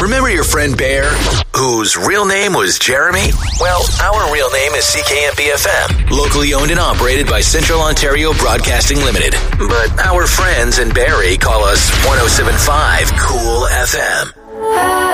Remember your friend Bear, whose real name was Jeremy? Well, our real name is CKMP-FM, locally owned and operated by Central Ontario Broadcasting Limited. But our friends in Barrie call us 107.5 Cool FM.